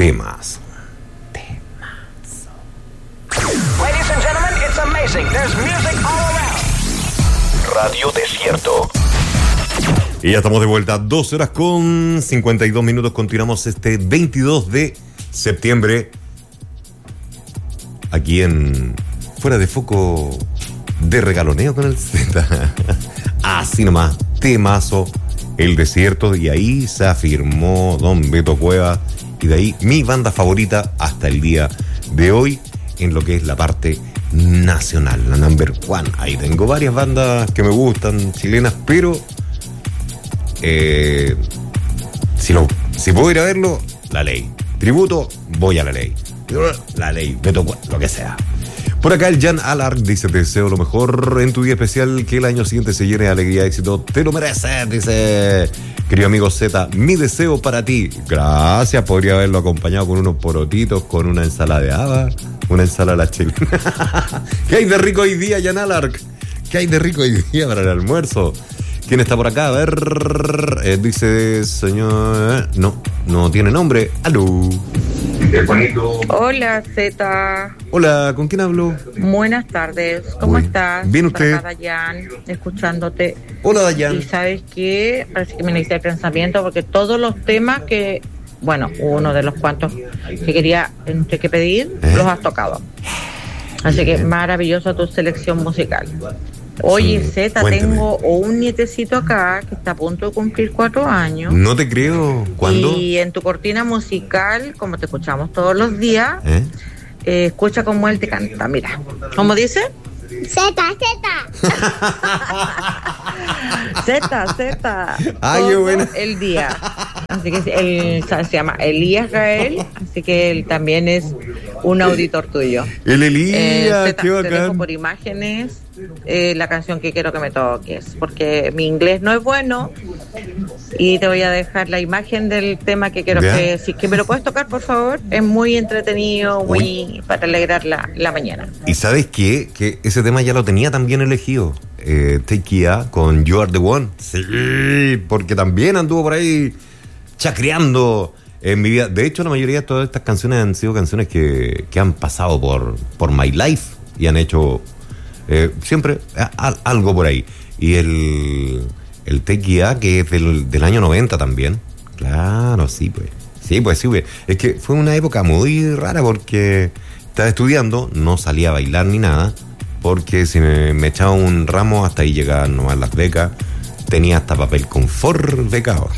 temas. Ladies and gentlemen, it's amazing. There's music all around. Radio Desierto. Y ya estamos de vuelta, 2 horas con 52 minutos. Continuamos este 22 de septiembre. Aquí en Fuera de Foco de Regaloneo con el Z. Así nomás, temazo, El Desierto. Y ahí se afirmó Don Beto Cuevas. Y de ahí mi banda favorita hasta el día de hoy en lo que es la parte nacional, la number one. Ahí tengo varias bandas que me gustan, chilenas, pero si puedo ir a verlo, La Ley. Tributo, voy a La Ley. La Ley, Beto Cuevas, lo que sea. Por acá el Jan Alarc dice: te deseo lo mejor en tu día especial, que el año siguiente se llene de alegría y éxito. Te lo mereces, dice querido amigo Z, mi deseo para ti. Gracias, podría haberlo acompañado con unos porotitos, con una ensalada de habas, una ensalada a la chilena. ¿Qué hay de rico hoy día, Jan Alarc? ¿Qué hay de rico hoy día para el almuerzo? ¿Quién está por acá? A ver, dice señor... No tiene nombre. Aló. Hola, Z. Hola, ¿con quién hablo? Buenas tardes, ¿cómo estás? Bien, ¿usted? Por acá, Dayan, escuchándote. Hola, Dayan. Y ¿sabes qué? Parece que me necesité el pensamiento, porque todos los temas que... Bueno, uno de los cuantos que quería que pedir, los has tocado. Así que maravillosa tu selección musical. Oye, Z, cuénteme. tengo un nietecito acá que está a punto de cumplir 4 años. No te creo. ¿Cuándo? Y en tu cortina musical, como te escuchamos todos los días, escucha cómo él te canta. Mira, ¿cómo dice? Z. Ay, qué buena. El día. Así que él se llama Elías Gael, así que él también es un auditor tuyo. El Elías, Zeta, qué te dejo bacán. por imágenes la canción que quiero que me toques, porque mi inglés no es bueno, y te voy a dejar la imagen del tema que quiero ¿Ya? que me lo puedes tocar, por favor. Es muy entretenido, muy para alegrar la mañana. ¿Y sabes qué? Que ese tema ya lo tenía también elegido. Take Kia con You Are The One. Sí, porque también anduvo por ahí chacreando en mi vida. De hecho, la mayoría de todas estas canciones han sido canciones que han pasado por My Life y han hecho siempre algo por ahí. Y el Take Kia, que es del año 90 también. Claro, sí, pues. Sí, pues. Es que fue una época muy rara porque estaba estudiando, no salía a bailar ni nada, porque si me echaba un ramo, hasta ahí llegaban nomás las becas. Tenía hasta papel confort becado.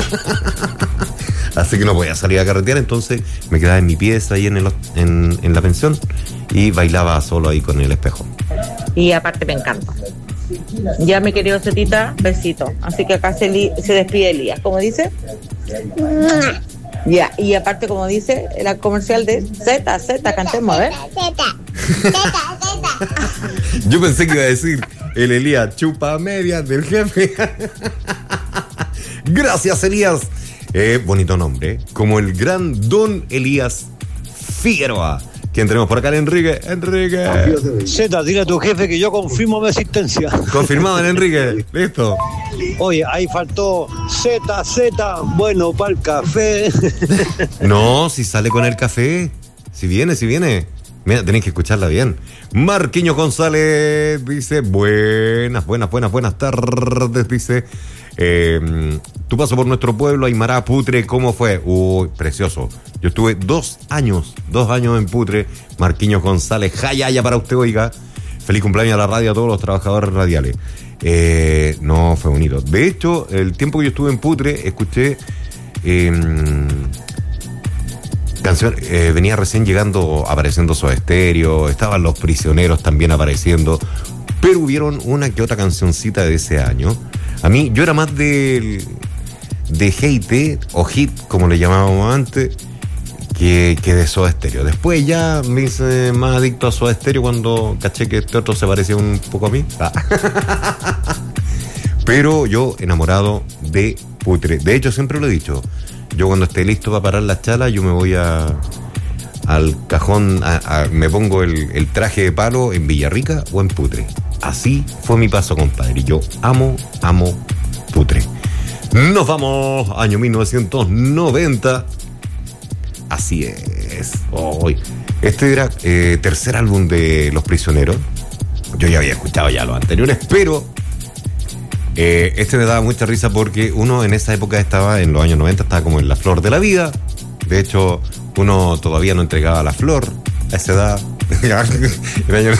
Así que no podía salir a carretear, entonces me quedaba en mi pieza ahí en la pensión y bailaba solo ahí con el espejo. Y aparte me encanta. Ya, mi querido Zetita, besito. Así que acá se despide Elías. ¿Cómo dice? Ya, y aparte, como dice el comercial de Z, cantemos, a ver. Yo pensé que iba a decir el Elías chupa medias del jefe. Gracias, Elías. Bonito nombre, como el gran Don Elías Figueroa. ¿Quién tenemos por acá? Enrique. Z, dile a tu jefe que yo confirmo mi asistencia. Confirmado, Enrique. Listo. Oye, ahí faltó Z, bueno, para el café. No, si sale con el café. Si viene. Mira, tenéis que escucharla bien. Marquiño González dice: buenas tardes, dice. Tu paso por nuestro pueblo, Aymara, Putre, ¿cómo fue? Uy, precioso. Yo estuve 2 años en Putre. Marquiño González, jayaya para usted, oiga. Feliz cumpleaños a la radio, a todos los trabajadores radiales. No, fue bonito. De hecho, el tiempo que yo estuve en Putre, escuché canciones. Venía recién llegando, apareciendo Soda Stereo, estaban Los Prisioneros también apareciendo, pero hubieron una que otra cancioncita de ese año. A mí, yo era más de hate o hit, como le llamábamos antes, que de Soda Stereo. Después ya me hice más adicto a Soda Stereo cuando caché que este otro se parecía un poco a mí. Pero yo enamorado de Putre. De hecho, siempre lo he dicho. Yo cuando esté listo para parar la chala, yo me voy al cajón, me pongo el traje de palo en Villarrica o en Putre. Así fue mi paso, compadre. Yo amo Putre. Nos vamos, año 1990. Así es. Hoy. Este era tercer álbum de Los Prisioneros. Yo ya había escuchado ya los anteriores, pero este me daba mucha risa porque uno en esa época estaba, en los años 90, estaba como en la flor de la vida. De hecho, uno todavía no entregaba la flor a esa edad. El año...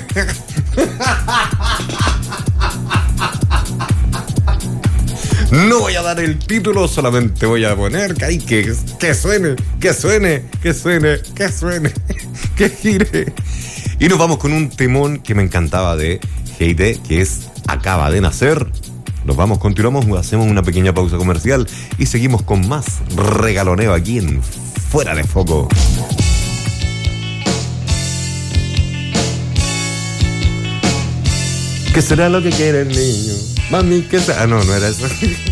No voy a dar el título, solamente voy a poner que suene, que gire. Y nos vamos con un temón que me encantaba de Heide, que es Acaba de Nacer. Nos vamos, continuamos, hacemos una pequeña pausa comercial y seguimos con más regaloneo aquí en Fuera de Foco. ¿Qué será lo que quiere el niño? Mami, ¿qué será? Ah, no era eso.